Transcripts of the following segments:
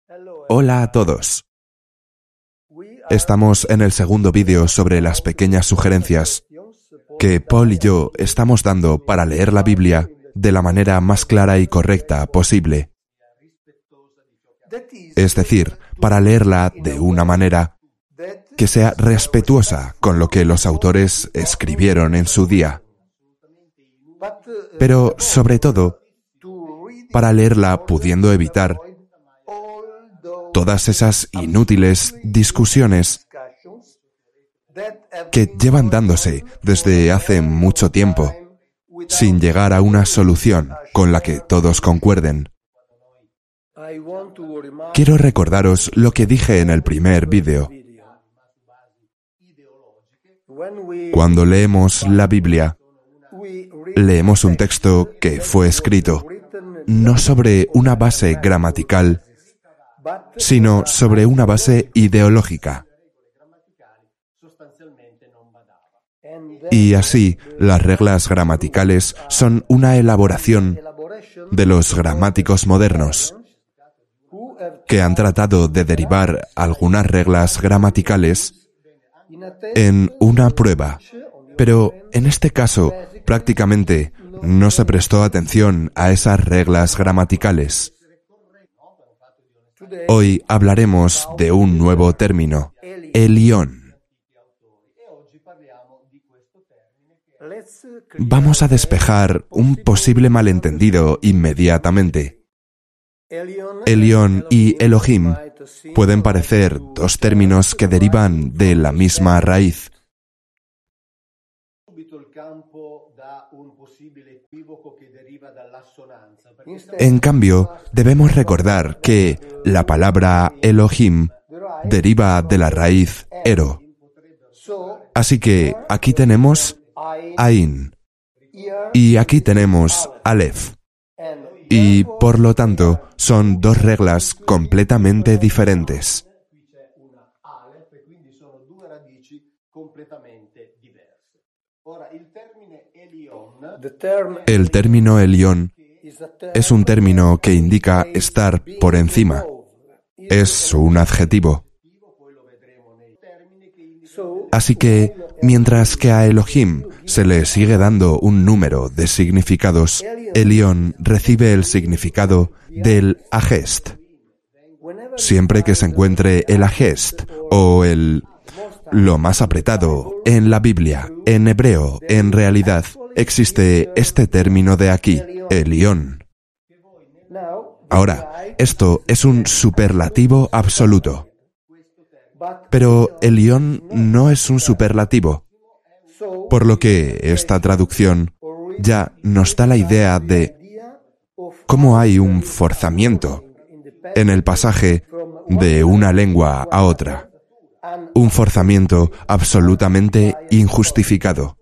Hola a todos. Estamos en el segundo vídeo sobre las pequeñas sugerencias que Paul y yo estamos dando para leer la Biblia de la manera más clara y correcta posible. Es decir, para leerla de una manera que sea respetuosa con lo que los autores escribieron en su día. Pero, sobre todo, para leerla pudiendo evitar todas esas inútiles discusiones que llevan dándose desde hace mucho tiempo, sin llegar a una solución con la que todos concuerden. Quiero recordaros lo que dije en el primer vídeo. Cuando leemos la Biblia, leemos un texto que fue escrito no sobre una base gramatical, sino sobre una base ideológica. Y así, las reglas gramaticales son una elaboración de los gramáticos modernos, que han tratado de derivar algunas reglas gramaticales en una prueba, pero en este caso prácticamente no se prestó atención a esas reglas gramaticales. Hoy hablaremos de un nuevo término, Elión. Vamos a despejar un posible malentendido inmediatamente. Elión y Elohim pueden parecer dos términos que derivan de la misma raíz. En cambio, debemos recordar que la palabra Elohim deriva de la raíz ero. Así que aquí tenemos Ain y aquí tenemos Aleph. Y, por lo tanto, son dos reglas completamente diferentes. El término Elión es un término que indica estar por encima. Es un adjetivo. Así que, mientras que a Elohim se le sigue dando un número de significados, Elión recibe el significado del Agest. Siempre que se encuentre el Agest o lo más apretado en la Biblia, en hebreo, en realidad, existe este término de aquí, Elión. Ahora, esto es un superlativo absoluto. Pero Elión no es un superlativo, por lo que esta traducción ya nos da la idea de cómo hay un forzamiento en el pasaje de una lengua a otra. Un forzamiento absolutamente injustificado.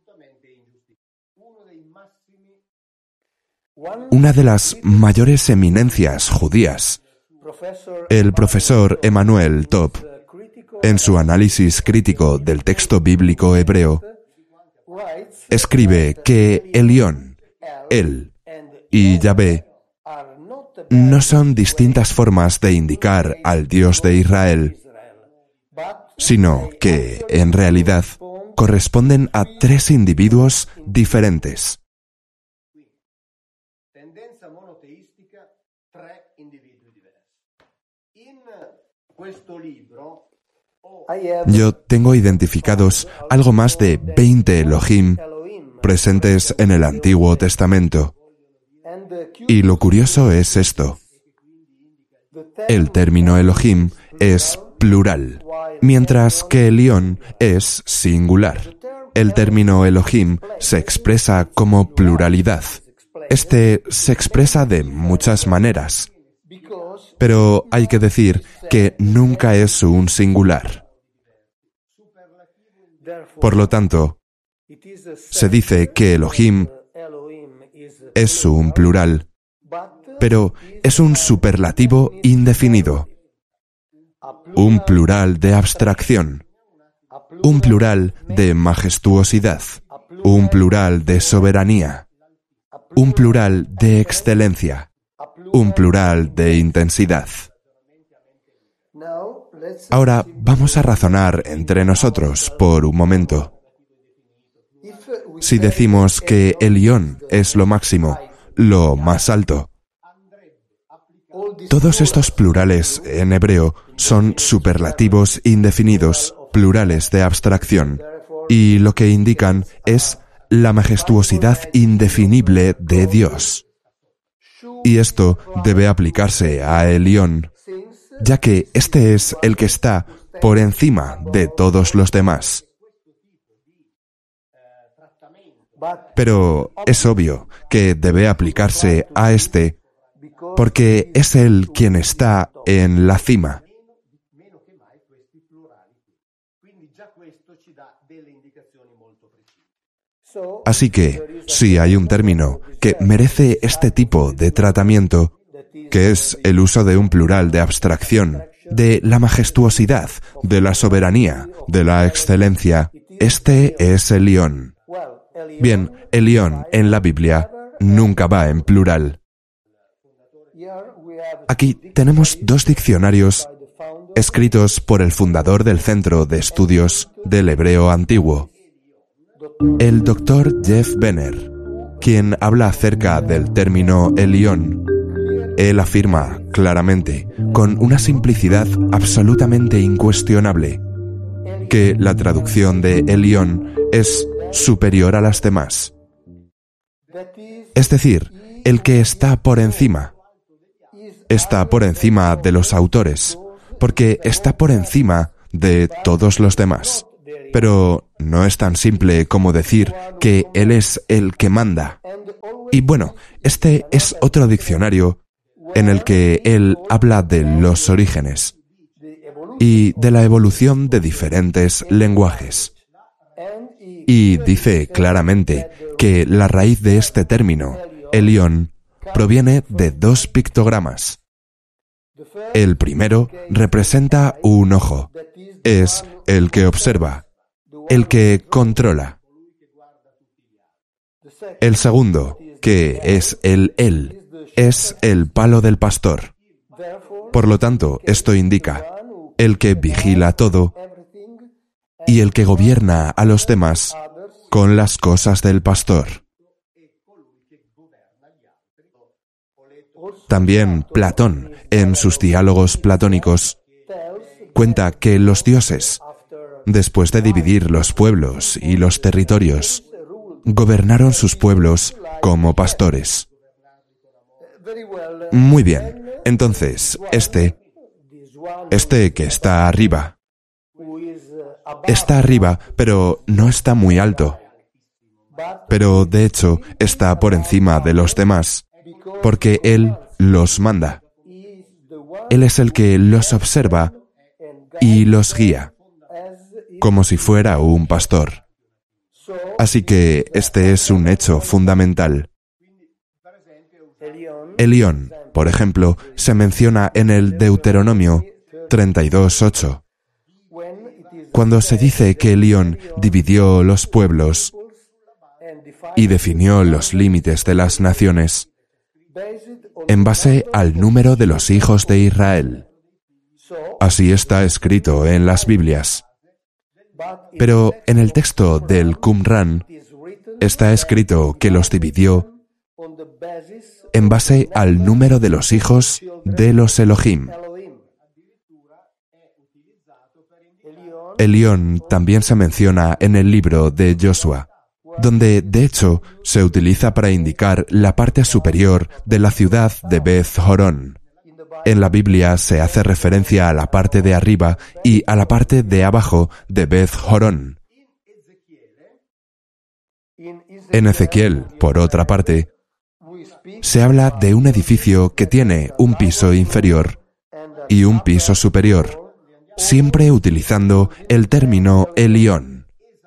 Una de las mayores eminencias judías, el profesor Emanuel Top, en su análisis crítico del texto bíblico hebreo, escribe que Elión, él y Yahvé no son distintas formas de indicar al Dios de Israel, sino que, en realidad, corresponden a tres individuos diferentes. Yo tengo identificados algo más de 20 Elohim presentes en el Antiguo Testamento. Y lo curioso es esto. El término Elohim es plural, mientras que Elión es singular. El término Elohim se expresa como pluralidad. Este se expresa de muchas maneras, pero hay que decir que nunca es un singular. Por lo tanto, se dice que Elohim es un plural, pero es un superlativo indefinido, un plural de abstracción, un plural de majestuosidad, un plural de soberanía, un plural de excelencia, un plural de intensidad. Ahora vamos a razonar entre nosotros por un momento. Si decimos que Elión es lo máximo, lo más alto, todos estos plurales en hebreo son superlativos indefinidos, plurales de abstracción, y lo que indican es la majestuosidad indefinible de Dios. Y esto debe aplicarse a Elión, ya que este es el que está por encima de todos los demás. Pero es obvio que debe aplicarse a este, porque es él quien está en la cima. Así que, si hay un término que merece este tipo de tratamiento, que es el uso de un plural de abstracción, de la majestuosidad, de la soberanía, de la excelencia, este es Elión. Bien, Elión en la Biblia nunca va en plural. Aquí tenemos dos diccionarios escritos por el fundador del Centro de Estudios del Hebreo Antiguo, el Dr. Jeff Benner, quien habla acerca del término Elión. Él afirma claramente, con una simplicidad absolutamente incuestionable, que la traducción de Elión es superior a las demás. Es decir, el que está por encima. Está por encima de los autores, porque está por encima de todos los demás. Pero no es tan simple como decir que Él es el que manda. Y bueno, este es otro diccionario en el que él habla de los orígenes y de la evolución de diferentes lenguajes. Y dice claramente que la raíz de este término, Elión, proviene de dos pictogramas. El primero representa un ojo, es el que observa, el que controla. El segundo, que es el él, es el palo del pastor. Por lo tanto, esto indica el que vigila todo y el que gobierna a los demás con las cosas del pastor. También Platón, en sus diálogos platónicos, cuenta que los dioses, después de dividir los pueblos y los territorios, gobernaron sus pueblos como pastores. Muy bien, entonces, este que está arriba, pero no está muy alto. Pero, de hecho, está por encima de los demás, porque Él los manda. Él es el que los observa y los guía, como si fuera un pastor. Así que este es un hecho fundamental. Elión, por ejemplo, se menciona en el Deuteronomio 32:8. Cuando se dice que Elión dividió los pueblos y definió los límites de las naciones en base al número de los hijos de Israel. Así está escrito en las Biblias. Pero en el texto del Qumran está escrito que los dividió en base al número de los hijos de los Elohim. Elión también se menciona en el libro de Josué, donde de hecho se utiliza para indicar la parte superior de la ciudad de Beth Horón. En la Biblia se hace referencia a la parte de arriba y a la parte de abajo de Beth Horón. En Ezequiel, por otra parte, se habla de un edificio que tiene un piso inferior y un piso superior, siempre utilizando el término Elión.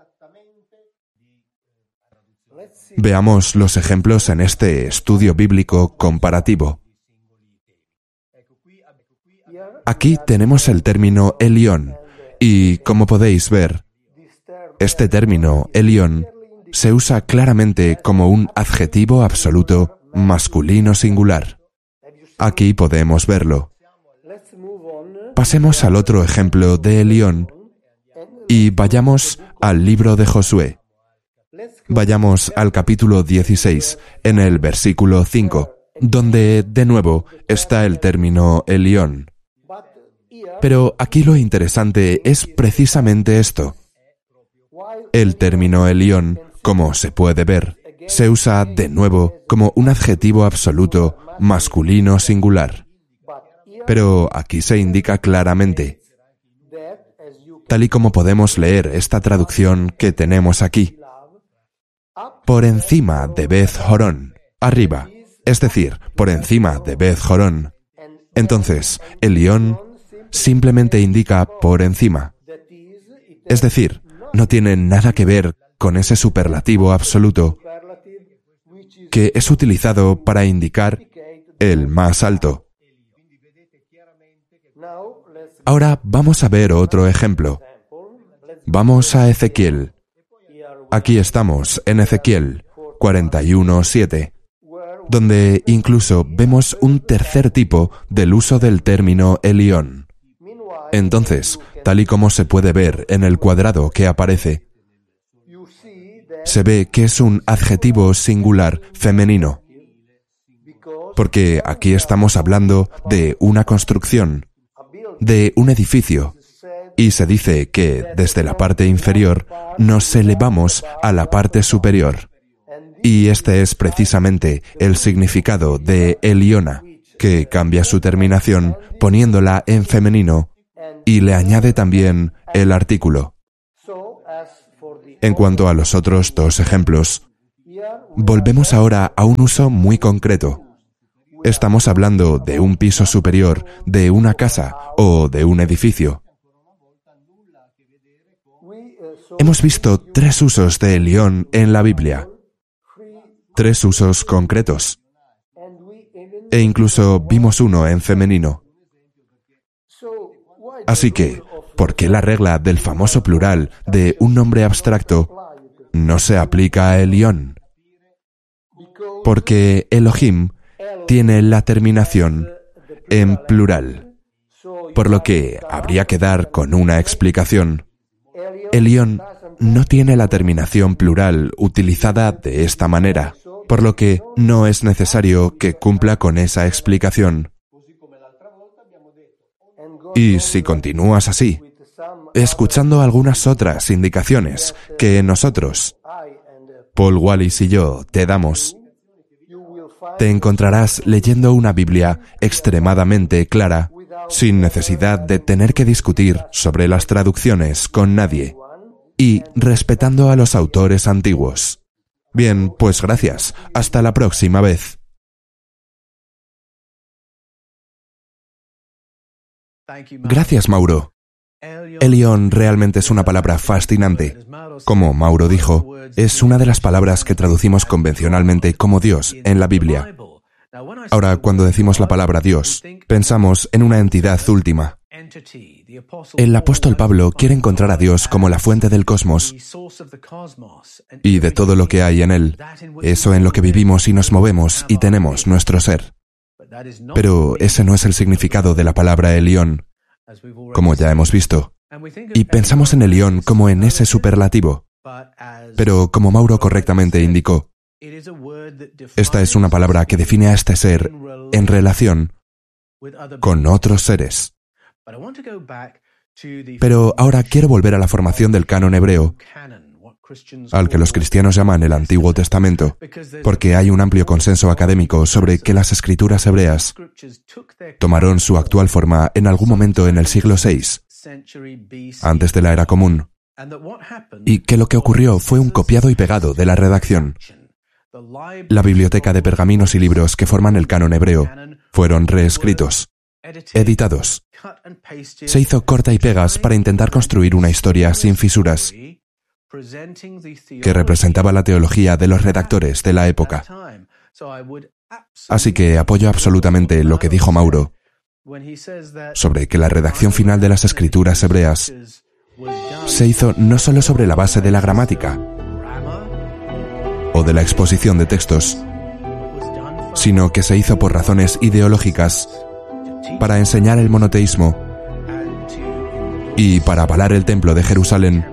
Veamos los ejemplos en este estudio bíblico comparativo. Aquí tenemos el término Elión y, como podéis ver, este término Elión se usa claramente como un adjetivo absoluto masculino singular. Aquí podemos verlo. pasemos al otro ejemplo de Elión y vayamos al libro de Josué. Vayamos al capítulo 16, en el versículo 5, donde, de nuevo, está el término Elión. Pero aquí lo interesante es precisamente esto. El término Elión, como se puede ver, se usa de nuevo como un adjetivo absoluto masculino singular. Pero aquí se indica claramente, tal y como podemos leer esta traducción que tenemos aquí, por encima de Beth Jorón, arriba, es decir, por encima de Beth Jorón. Entonces, Elión simplemente indica por encima. Es decir, no tiene nada que ver con ese superlativo absoluto que es utilizado para indicar el más alto. Ahora vamos a ver otro ejemplo. Vamos a Ezequiel. Aquí estamos en Ezequiel 41:7, donde incluso vemos un tercer tipo del uso del término Elión. Entonces, tal y como se puede ver en el cuadrado que aparece, se ve que es un adjetivo singular femenino, porque aquí estamos hablando de una construcción, de un edificio, y se dice que desde la parte inferior nos elevamos a la parte superior. Y este es precisamente el significado de Eliona, que cambia su terminación poniéndola en femenino y le añade también el artículo. En cuanto a los otros dos ejemplos, volvemos ahora a un uso muy concreto. Estamos hablando de un piso superior, de una casa o de un edificio. Hemos visto 3 usos de Elión en la Biblia. 3 usos concretos. E incluso vimos uno en femenino. Así que, ¿por qué la regla del famoso plural de un nombre abstracto no se aplica a Elión? Porque Elohim tiene la terminación en plural, por lo que habría que dar con una explicación. Elión no tiene la terminación plural utilizada de esta manera, por lo que no es necesario que cumpla con esa explicación. Y si continúas así, escuchando algunas otras indicaciones que nosotros, Paul Wallis y yo, te damos, te encontrarás leyendo una Biblia extremadamente clara, sin necesidad de tener que discutir sobre las traducciones con nadie, y respetando a los autores antiguos. Bien, pues gracias. Hasta la próxima vez. Gracias, Mauro. Elión realmente es una palabra fascinante. Como Mauro dijo, es una de las palabras que traducimos convencionalmente como Dios en la Biblia. Ahora, cuando decimos la palabra Dios, pensamos en una entidad última. El apóstol Pablo quiere encontrar a Dios como la fuente del cosmos y de todo lo que hay en él, eso en lo que vivimos y nos movemos y tenemos nuestro ser. Pero ese no es el significado de la palabra Elión, como ya hemos visto, y pensamos en Elión como en ese superlativo. Pero como Mauro correctamente indicó, esta es una palabra que define a este ser en relación con otros seres. Pero ahora quiero volver a la formación del canon hebreo, al que los cristianos llaman el Antiguo Testamento, porque hay un amplio consenso académico sobre que las escrituras hebreas tomaron su actual forma en algún momento en el siglo VI, antes de la Era Común, y que lo que ocurrió fue un copiado y pegado de la redacción. La biblioteca de pergaminos y libros que forman el canon hebreo fueron reescritos, editados. Se hizo corta y pegas para intentar construir una historia sin fisuras que representaba la teología de los redactores de la época. Así que apoyo absolutamente lo que dijo Mauro sobre que la redacción final de las escrituras hebreas se hizo no solo sobre la base de la gramática o de la exposición de textos, sino que se hizo por razones ideológicas para enseñar el monoteísmo y para avalar el templo de Jerusalén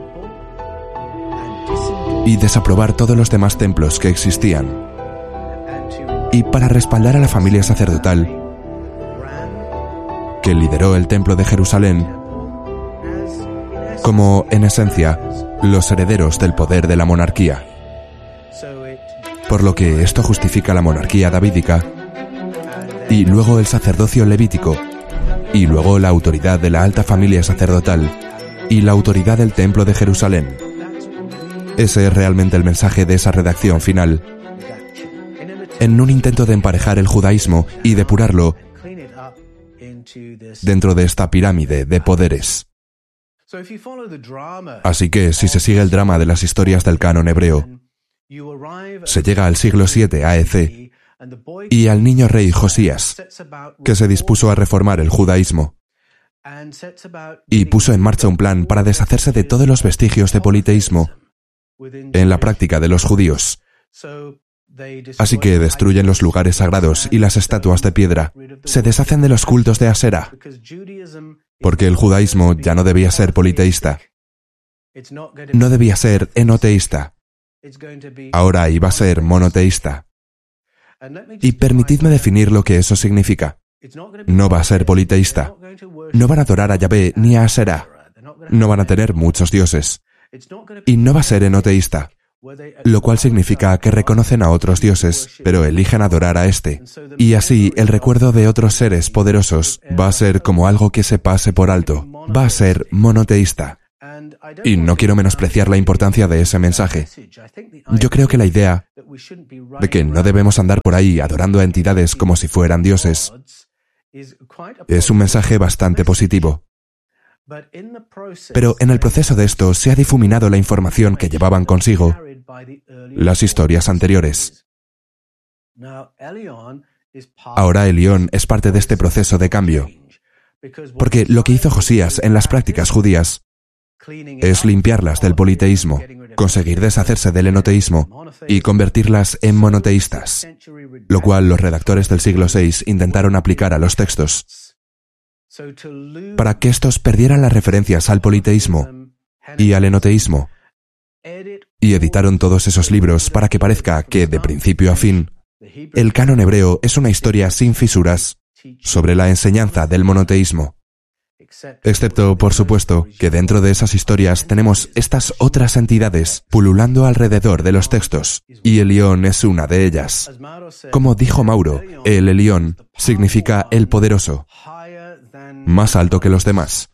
y desaprobar todos los demás templos que existían, y para respaldar a la familia sacerdotal que lideró el templo de Jerusalén como, en esencia, los herederos del poder de la monarquía. Por lo que esto justifica la monarquía davídica, y luego el sacerdocio levítico, y luego la autoridad de la alta familia sacerdotal, y la autoridad del templo de Jerusalén. Ese es realmente el mensaje de esa redacción final, en un intento de emparejar el judaísmo y depurarlo dentro de esta pirámide de poderes. Así que, si se sigue el drama de las historias del canon hebreo, se llega al siglo VII AEC y al niño rey Josías, que se dispuso a reformar el judaísmo y puso en marcha un plan para deshacerse de todos los vestigios de politeísmo en la práctica de los judíos. Así que destruyen los lugares sagrados y las estatuas de piedra. Se deshacen de los cultos de Asera, porque el judaísmo ya no debía ser politeísta. No debía ser enoteísta. Ahora iba a ser monoteísta. Y permitidme definir lo que eso significa. No va a ser politeísta. No van a adorar a Yahvé ni a Asera. No van a tener muchos dioses. Y no va a ser enoteísta, lo cual significa que reconocen a otros dioses, pero eligen adorar a este. Y así, el recuerdo de otros seres poderosos va a ser como algo que se pase por alto. Va a ser monoteísta. Y no quiero menospreciar la importancia de ese mensaje. Yo creo que la idea de que no debemos andar por ahí adorando a entidades como si fueran dioses es un mensaje bastante positivo. Pero en el proceso de esto se ha difuminado la información que llevaban consigo las historias anteriores. Ahora Elión es parte de este proceso de cambio, porque lo que hizo Josías en las prácticas judías es limpiarlas del politeísmo, conseguir deshacerse del enoteísmo y convertirlas en monoteístas, lo cual los redactores del siglo VI intentaron aplicar a los textos, para que estos perdieran las referencias al politeísmo y al enoteísmo, y editaron todos esos libros para que parezca que, de principio a fin, el canon hebreo es una historia sin fisuras sobre la enseñanza del monoteísmo. Excepto, por supuesto, que dentro de esas historias tenemos estas otras entidades pululando alrededor de los textos, y Elión es una de ellas. Como dijo Mauro, el Elión significa el poderoso, más alto que los demás.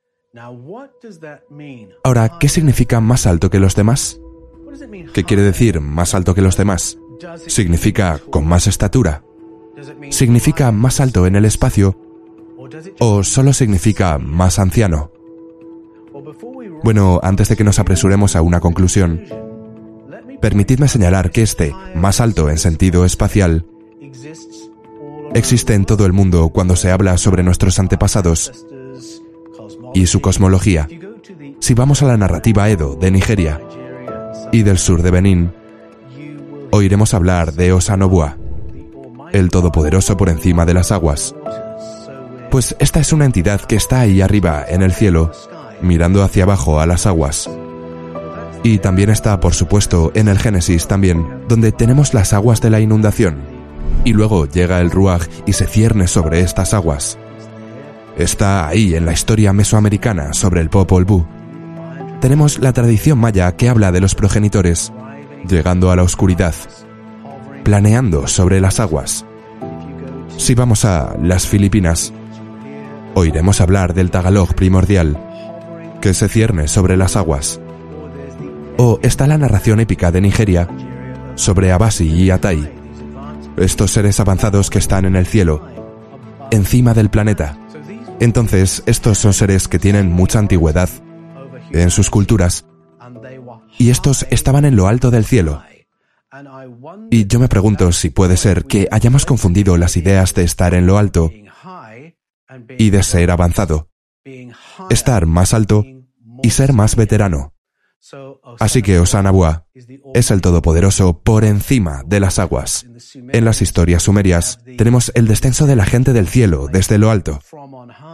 Ahora, ¿qué significa más alto que los demás? ¿Qué quiere decir más alto que los demás? ¿Significa con más estatura? ¿Significa más alto en el espacio? ¿O solo significa más anciano? Bueno, antes de que nos apresuremos a una conclusión, permitidme señalar que este más alto en sentido espacial existe en todo el mundo cuando se habla sobre nuestros antepasados y su cosmología. Si vamos a la narrativa Edo de Nigeria y del sur de Benín, oiremos hablar de Osanobua, el todopoderoso por encima de las aguas. Pues esta es una entidad que está ahí arriba en el cielo, mirando hacia abajo a las aguas. Y también está, por supuesto, en el Génesis también, donde tenemos las aguas de la inundación. Y luego llega el Ruaj y se cierne sobre estas aguas. Está ahí en la historia mesoamericana sobre el Popol Vuh. Tenemos la tradición maya que habla de los progenitores, llegando a la oscuridad, planeando sobre las aguas. Si vamos a las Filipinas, oiremos hablar del Tagalog primordial, que se cierne sobre las aguas. O está la narración épica de Nigeria sobre Abasi y Atai, estos seres avanzados que están en el cielo, encima del planeta. Entonces, estos son seres que tienen mucha antigüedad en sus culturas, y estos estaban en lo alto del cielo. Y yo me pregunto si puede ser que hayamos confundido las ideas de estar en lo alto y de ser avanzado, estar más alto y ser más veterano. Así que Osanobua es el todopoderoso por encima de las aguas. En las historias sumerias tenemos el descenso de la gente del cielo desde lo alto.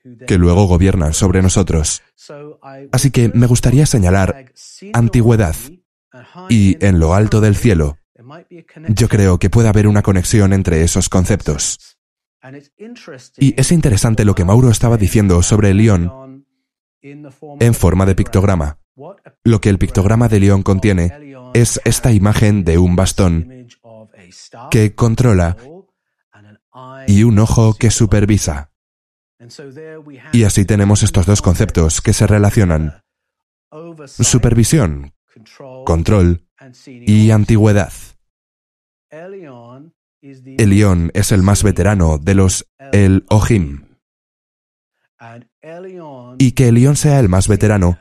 que luego gobiernan sobre nosotros. Así que me gustaría señalar antigüedad y en lo alto del cielo. Yo creo que puede haber una conexión entre esos conceptos. Y es interesante lo que Mauro estaba diciendo sobre el león en forma de pictograma. Lo que el pictograma de león contiene es esta imagen de un bastón que controla y un ojo que supervisa. Y así tenemos estos dos conceptos que se relacionan: supervisión, control y antigüedad. Elión es el más veterano de los Elohim. Y que Elión sea el más veterano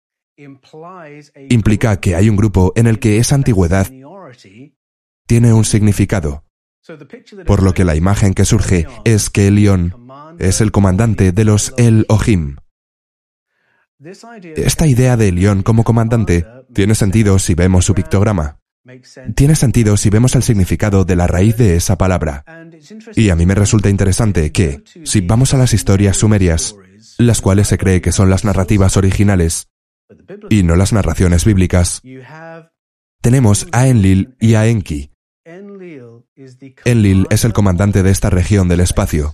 implica que hay un grupo en el que esa antigüedad tiene un significado. Por lo que la imagen que surge es que Elión es el comandante de los Elohim. Esta idea de Elión como comandante tiene sentido si vemos su pictograma. Tiene sentido si vemos el significado de la raíz de esa palabra. Y a mí me resulta interesante que, si vamos a las historias sumerias, las cuales se cree que son las narrativas originales y no las narraciones bíblicas, tenemos a Enlil y a Enki. Enlil es el comandante de esta región del espacio.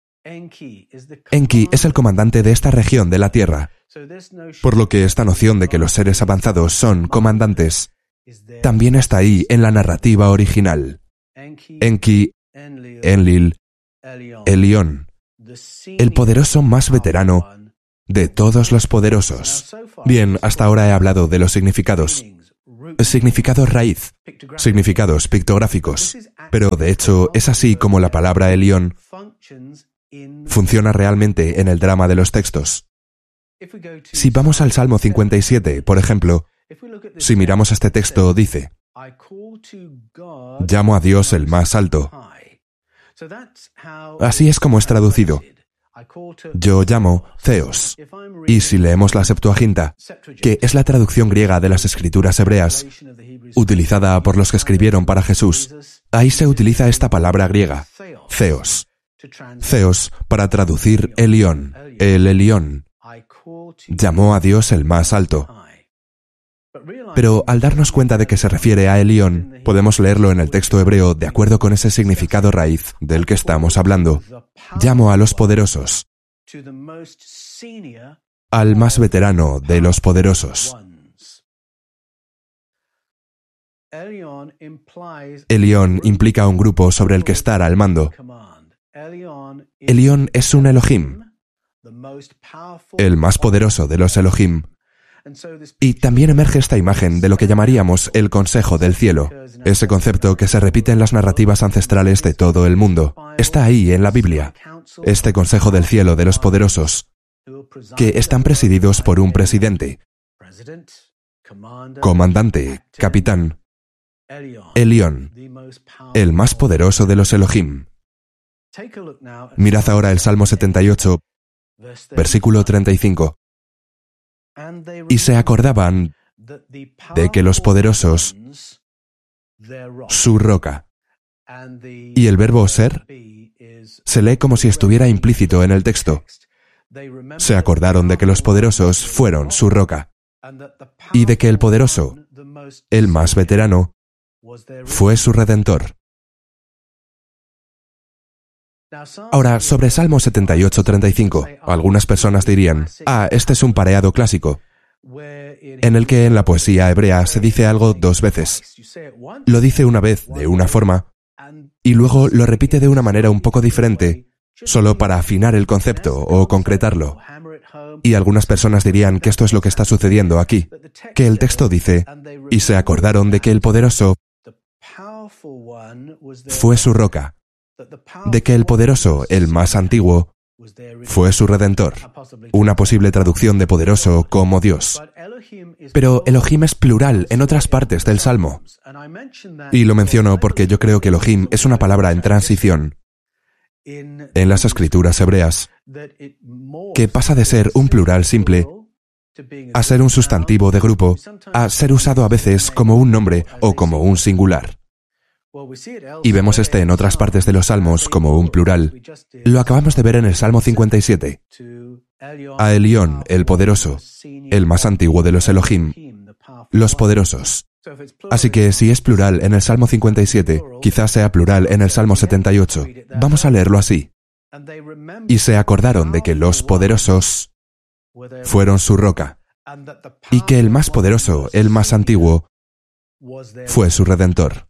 Enki es el comandante de esta región de la Tierra. Por lo que esta noción de que los seres avanzados son comandantes también está ahí en la narrativa original. Enki, Enlil, Elión, el poderoso más veterano de todos los poderosos. Bien, hasta ahora he hablado de los significados. Significados raíz, significados pictográficos. Pero de hecho es así como la palabra Elión funciona realmente en el drama de los textos. Si vamos al Salmo 57, por ejemplo, si miramos este texto, dice: llamo a Dios el más alto. Así es como es traducido. Yo llamo Theos. Y si leemos la Septuaginta, que es la traducción griega de las escrituras hebreas, utilizada por los que escribieron para Jesús, ahí se utiliza esta palabra griega, Theos. Theos para traducir Elión, el Elión. Llamó a Dios el más alto. Pero al darnos cuenta de que se refiere a Elión, podemos leerlo en el texto hebreo de acuerdo con ese significado raíz del que estamos hablando. Llamo a los poderosos, al más veterano de los poderosos. Elión implica un grupo sobre el que estar al mando. Elión es un Elohim, el más poderoso de los Elohim. Y también emerge esta imagen de lo que llamaríamos el Consejo del Cielo, ese concepto que se repite en las narrativas ancestrales de todo el mundo. Está ahí en la Biblia, este Consejo del Cielo de los poderosos, que están presididos por un presidente, comandante, capitán, Elión, el más poderoso de los Elohim. Mirad ahora el Salmo 78, versículo 35. Y se acordaban de que los poderosos, su roca. Y el verbo ser se lee como si estuviera implícito en el texto. Se acordaron de que los poderosos fueron su roca, y de que el poderoso, el más veterano, fue su redentor. Ahora, sobre Salmo 78-35, algunas personas dirían: este es un pareado clásico, en el que en la poesía hebrea se dice algo dos veces. Lo dice una vez de una forma, y luego lo repite de una manera un poco diferente, solo para afinar el concepto o concretarlo. Y algunas personas dirían que esto es lo que está sucediendo aquí, que el texto dice: y se acordaron de que el poderoso fue su roca, de que el poderoso, el más antiguo, fue su redentor. Una posible traducción de poderoso como Dios. Pero Elohim es plural en otras partes del Salmo. Y lo menciono porque yo creo que Elohim es una palabra en transición en las escrituras hebreas, que pasa de ser un plural simple a ser un sustantivo de grupo, a ser usado a veces como un nombre o como un singular. Y vemos en otras partes de los Salmos como un plural. Lo acabamos de ver en el Salmo 57. A Elión, el poderoso, el más antiguo de los Elohim, los poderosos. Así que si es plural en el Salmo 57, quizás sea plural en el Salmo 78. Vamos a leerlo así. Y se acordaron de que los poderosos fueron su roca, y que el más poderoso, el más antiguo, fue su redentor.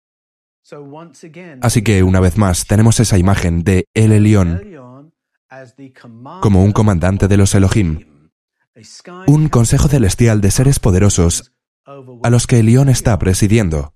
Así que, una vez más, tenemos esa imagen de El Elión como un comandante de los Elohim, un consejo celestial de seres poderosos a los que Elión está presidiendo.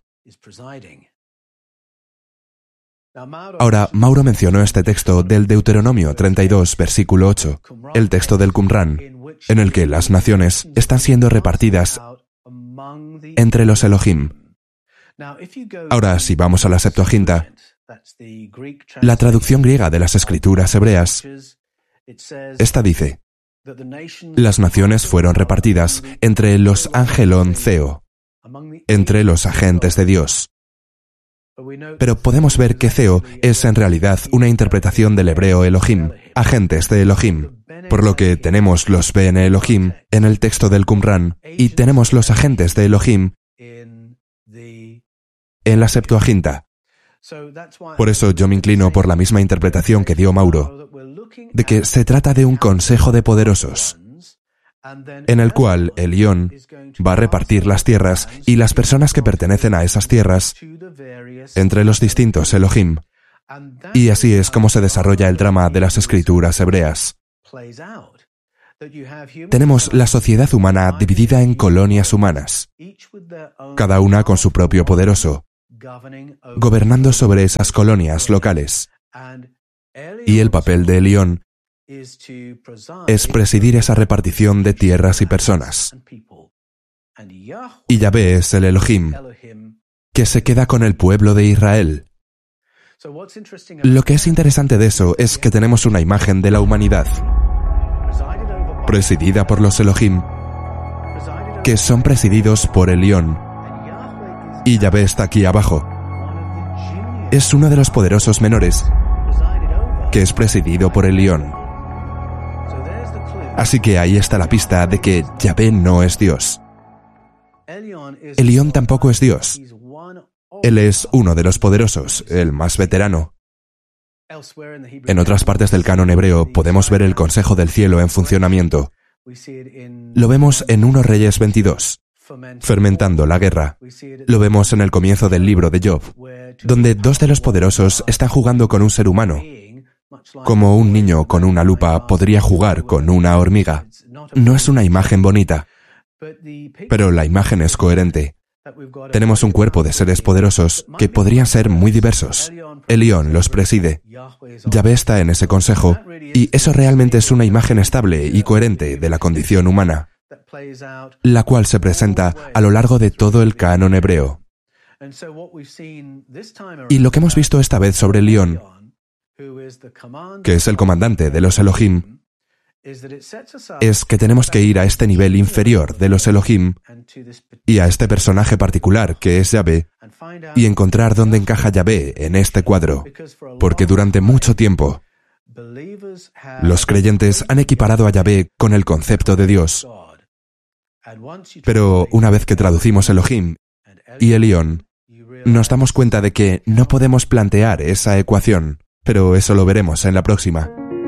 Ahora, Mauro mencionó este texto del Deuteronomio 32, versículo 8, el texto del Qumran, en el que las naciones están siendo repartidas entre los Elohim. Ahora, si vamos a la Septuaginta, la traducción griega de las escrituras hebreas, esta dice: las naciones fueron repartidas entre los Angelon Theo, entre los agentes de Dios. Pero podemos ver que Theo es en realidad una interpretación del hebreo Elohim, agentes de Elohim, por lo que tenemos los Bene Elohim en el texto del Qumran y tenemos los agentes de Elohim en la Septuaginta. Por eso yo me inclino por la misma interpretación que dio Mauro, de que se trata de un consejo de poderosos, en el cual Elión va a repartir las tierras y las personas que pertenecen a esas tierras entre los distintos Elohim. Y así es como se desarrolla el drama de las escrituras hebreas. Tenemos la sociedad humana dividida en colonias humanas, cada una con su propio poderoso, gobernando sobre esas colonias locales. Y el papel de Elión es presidir esa repartición de tierras y personas. Y Yahvé es el Elohim, que se queda con el pueblo de Israel. Lo que es interesante de eso es que tenemos una imagen de la humanidad, presidida por los Elohim, que son presididos por Elión. Y Yahvé está aquí abajo. Es uno de los poderosos menores, que es presidido por Elión. Así que ahí está la pista de que Yahvé no es Dios. Elión tampoco es Dios. Él es uno de los poderosos, el más veterano. En otras partes del canon hebreo podemos ver el Consejo del Cielo en funcionamiento. Lo vemos en 1 Reyes 22, fermentando la guerra. Lo vemos en el comienzo del libro de Job, donde dos de los poderosos están jugando con un ser humano, como un niño con una lupa podría jugar con una hormiga. No es una imagen bonita, pero la imagen es coherente. Tenemos un cuerpo de seres poderosos que podrían ser muy diversos. Elión los preside. Yahvé está en ese consejo, y eso realmente es una imagen estable y coherente de la condición humana, la cual se presenta a lo largo de todo el canon hebreo. Y lo que hemos visto esta vez sobre Elión, que es el comandante de los Elohim, es que tenemos que ir a este nivel inferior de los Elohim y a este personaje particular que es Yahvé y encontrar dónde encaja Yahvé en este cuadro, porque durante mucho tiempo los creyentes han equiparado a Yahvé con el concepto de Dios. Pero una vez que traducimos Elohim y Elión, nos damos cuenta de que no podemos plantear esa ecuación, pero eso lo veremos en la próxima.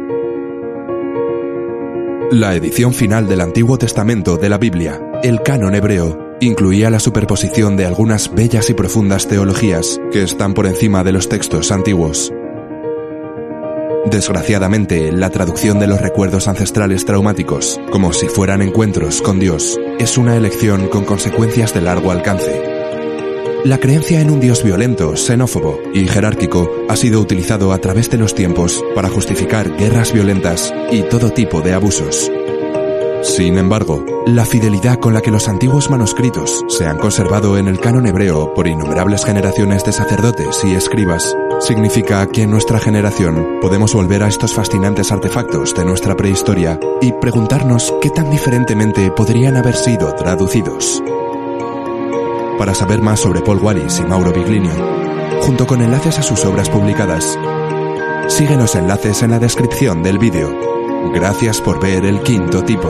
La edición final del Antiguo Testamento de la Biblia, el canon hebreo, incluía la superposición de algunas bellas y profundas teologías que están por encima de los textos antiguos. Desgraciadamente, la traducción de los recuerdos ancestrales traumáticos, como si fueran encuentros con Dios, es una elección con consecuencias de largo alcance. La creencia en un Dios violento, xenófobo y jerárquico ha sido utilizado a través de los tiempos para justificar guerras violentas y todo tipo de abusos. Sin embargo, la fidelidad con la que los antiguos manuscritos se han conservado en el canon hebreo por innumerables generaciones de sacerdotes y escribas significa que en nuestra generación podemos volver a estos fascinantes artefactos de nuestra prehistoria y preguntarnos qué tan diferentemente podrían haber sido traducidos. para saber más sobre Paul Wallis y Mauro Biglinio, junto con enlaces a sus obras publicadas. Sigue los enlaces en la descripción del vídeo. Gracias por ver El Quinto Tipo.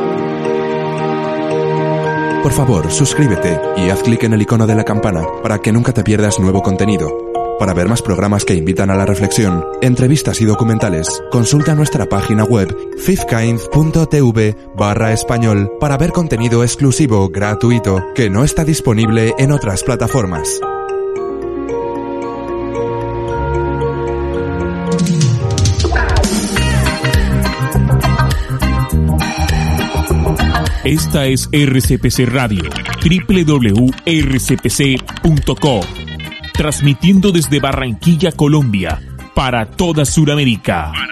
Por favor, suscríbete y haz clic en el icono de la campana para que nunca te pierdas nuevo contenido. Para ver más programas que invitan a la reflexión, entrevistas y documentales, consulta nuestra página web fifthkind.tv/español para ver contenido exclusivo gratuito que no está disponible en otras plataformas. Esta es RCPC Radio, www.rcpc.co, transmitiendo desde Barranquilla, Colombia, para toda Sudamérica.